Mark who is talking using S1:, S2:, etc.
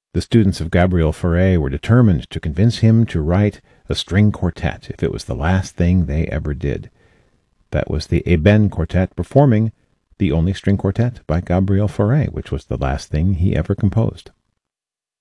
S1: The students of Gabriel Fauré were determined to convince him to write a string quartet if it was the last thing they ever did. That was the Ébène Quartet performing the only string quartet by Gabriel Fauré, which was the last thing he ever composed.